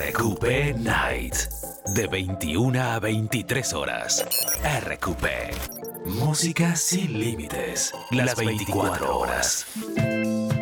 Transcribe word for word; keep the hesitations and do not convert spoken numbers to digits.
R Q P Night. De veintiuna a veintitrés horas. R Q P. Música sin límites. Las veinticuatro horas.